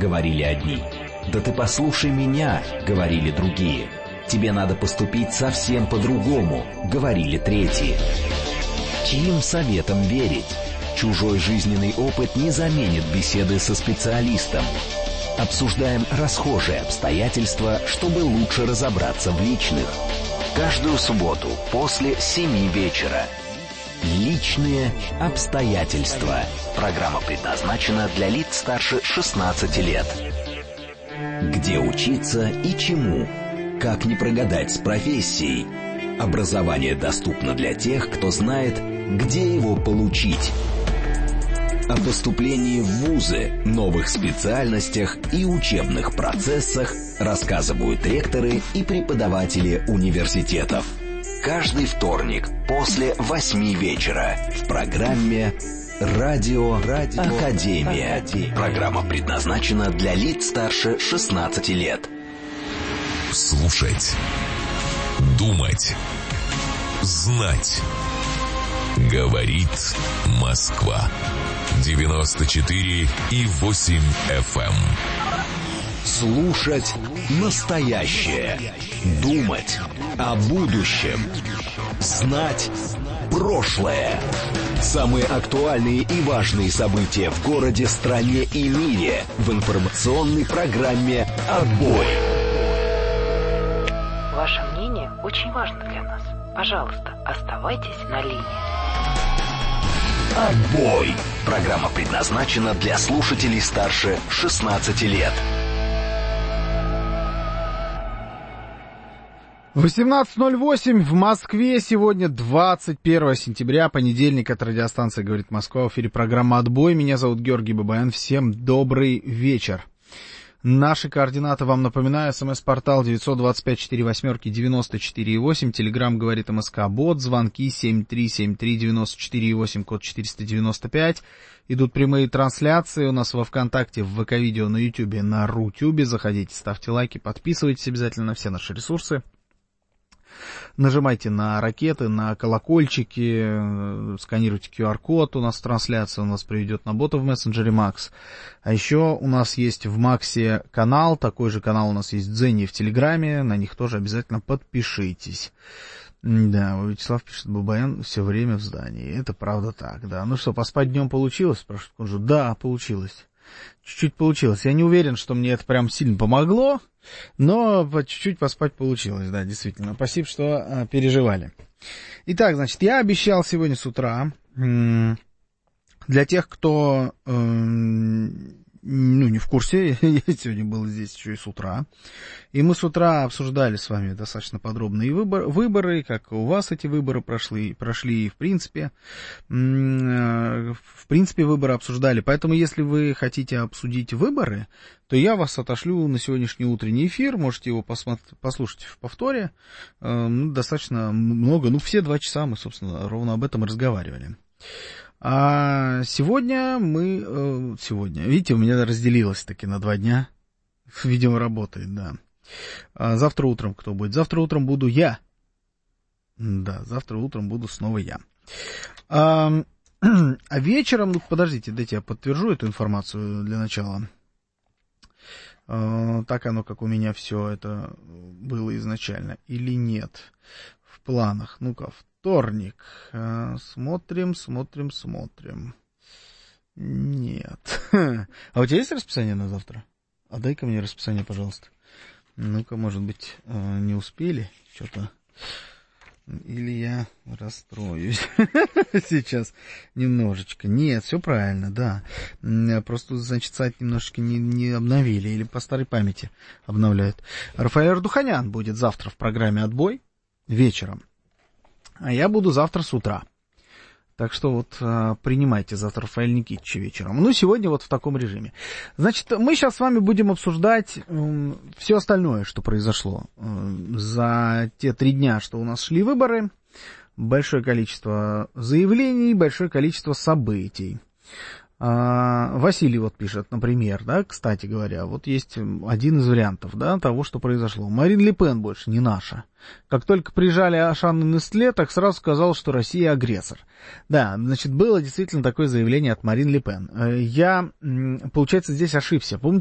говорили одни. «Да ты послушай меня», — говорили другие. «Тебе надо поступить совсем по-другому», — говорили третьи. Чьим советам верить? Чужой жизненный опыт не заменит беседы со специалистом. Обсуждаем расхожие обстоятельства, чтобы лучше разобраться в личных. Каждую субботу после 7 вечера. Личные обстоятельства. Программа предназначена для лиц старше 16 лет. Где учиться и чему? Как не прогадать с профессией? Образование доступно для тех, кто знает, где его получить. О поступлении в вузы, новых специальностях и учебных процессах рассказывают ректоры и преподаватели университетов. Каждый вторник после 8 вечера в программе «Радио Академия». Программа предназначена для лиц старше 16 лет. Слушать, думать, знать. Говорит Москва. 94,8 FM. Слушать настоящее. Думать о будущем. Знать прошлое. Самые актуальные и важные события в городе, стране и мире в информационной программе «Отбой». Ваше мнение очень важно для нас. Пожалуйста, оставайтесь на линии. «Отбой». Программа предназначена для слушателей старше 16 лет. 18:08 в Москве. Сегодня 21 сентября, понедельник. От радиостанции «Говорит Москва». В эфире программа «Отбой». Меня зовут Георгий Бабаян. Всем добрый вечер. Наши координаты вам напоминаю. СМС-портал 925-48-94-8. Телеграм «Говорит МСК» бот. Звонки 7373-94-8, код 495. Идут прямые трансляции у нас во ВКонтакте, в ВК-видео, на Ютубе, на Рутюбе. Заходите, ставьте лайки, подписывайтесь обязательно на все наши ресурсы. Нажимайте на ракеты, на колокольчики, сканируйте QR-код, у нас трансляция, у нас приведет на бота в мессенджере Макс. А еще у нас есть в Максе канал, такой же канал у нас есть в Дзене и в Телеграме, на них тоже обязательно подпишитесь. Да, Вячеслав пишет, Бабаян все время в здании, это правда так, да. Ну что, поспать днем получилось, спрашивает Кунжу? Да, получилось. Чуть-чуть получилось. Я не уверен, что мне это прям сильно помогло, но по чуть-чуть поспать получилось, да, действительно. Спасибо, что переживали. Итак, значит, я обещал сегодня с утра, для тех, кто не в курсе, я сегодня был здесь еще и с утра, и мы с утра обсуждали с вами достаточно подробно и выборы, как у вас эти выборы прошли, и в принципе выборы обсуждали. Поэтому, если вы хотите обсудить выборы, то я вас отошлю на сегодняшний утренний эфир, можете его послушать в повторе, достаточно много, все 2 часа мы, собственно, ровно об этом и разговаривали. А сегодня видите, у меня разделилось таки на 2 дня, видимо, работает, да. А завтра утром кто будет? Завтра утром буду я. Да, завтра утром буду снова я. А вечером, подождите, дайте я подтвержу эту информацию для начала. Так оно, как у меня все это было изначально, или нет в планах. Ну-ка, вторник. Смотрим. Нет. А у тебя есть расписание на завтра? А дай-ка мне расписание, пожалуйста. Ну-ка, может быть, не успели что-то. Или я расстроюсь сейчас немножечко. Нет, все правильно, да. Просто, значит, сайт немножечко не обновили или по старой памяти обновляют. Рафаэль Ардуханян будет завтра в программе «Отбой» вечером. А я буду завтра с утра. Так что принимайте завтра Рафаэля Никитича вечером. Ну, сегодня в таком режиме. Значит, мы сейчас с вами будем обсуждать все остальное, что произошло за те 3 дня, что у нас шли выборы. Большое количество заявлений, большое количество событий. Василий пишет, например, да, кстати говоря, есть один из вариантов, да, того, что произошло. Марин Ле Пен больше не наша. Как только прижали Ашан и Нестле, так сразу сказал, что Россия агрессор. Да, значит, было действительно такое заявление от Марин Ле Пен. Я, получается, здесь ошибся. Помните,